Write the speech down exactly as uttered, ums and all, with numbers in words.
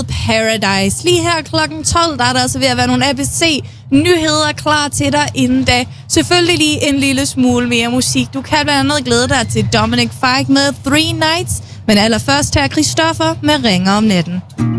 Paradise. Lige her klokken tolv, der er der altså ved at være nogle A B C-nyheder klar til dig inden da. Selvfølgelig lige en lille smule mere musik. Du kan blandt andet glæde dig til Dominic Fike med Three Nights, men allerførst her Christoffer med Ringer om natten.